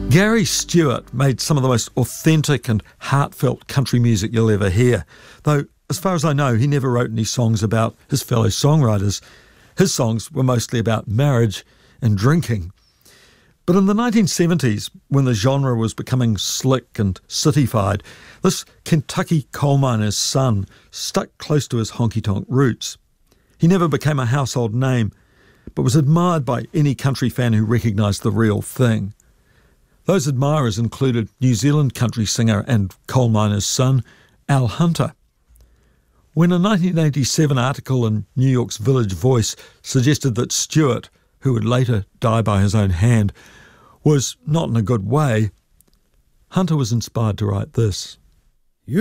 Gary Stewart made some of the most authentic and heartfelt country music you'll ever hear, though as far as I know he never wrote any songs about his fellow songwriters. His songs were mostly about marriage and drinking. But in the 1970s, when the genre was becoming slick and cityfied, this Kentucky coal miner's son stuck close to his honky-tonk roots. He never became a household name, but was admired by any country fan who recognised the real thing. Those admirers included New Zealand country singer and coal miner's son, Al Hunter. When a 1987 article in New York's Village Voice suggested that Stewart, who would later die by his own hand, was not in a good way, Hunter was inspired to write this.